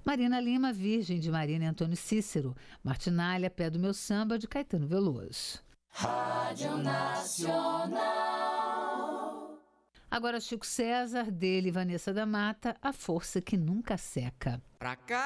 Marina Lima, Virgem, de Marina e Antônio Cícero. Martinália, Pé do Meu Samba, de Caetano Veloso. Rádio Nacional. Agora Chico César, dele Vanessa da Mata, A Força que Nunca Seca. Pra cá!